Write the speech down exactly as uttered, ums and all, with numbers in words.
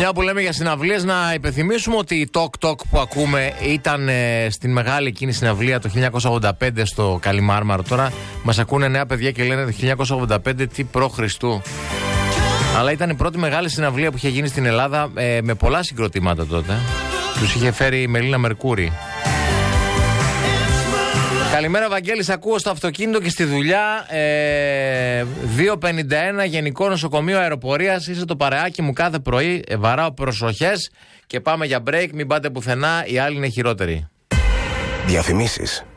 Μια που λέμε για συναυλίες, να υπενθυμίσουμε ότι η Talk Talk που ακούμε ήταν ε, στην μεγάλη εκείνη συναυλία το χίλια εννιακόσια ογδόντα πέντε στο Καλιμάρμαρο. Τώρα μας ακούνε νέα παιδιά και λένε το χίλια εννιακόσια ογδόντα πέντε τι προ Χριστού. Αλλά ήταν η πρώτη μεγάλη συναυλία που είχε γίνει στην Ελλάδα ε, με πολλά συγκροτήματα τότε. Τους είχε φέρει η Μελίνα Μερκούρη. Καλημέρα Βαγγέλης, ακούω στο αυτοκίνητο και στη δουλειά. ε, δύο πενήντα ένα Γενικό Νοσοκομείο Αεροπορίας. Είσαι το παρεάκι μου κάθε πρωί. ε, Βαράω προσοχές και πάμε για break. Μην πάτε πουθενά, οι άλλοι είναι χειρότεροι. Διαφημίσεις.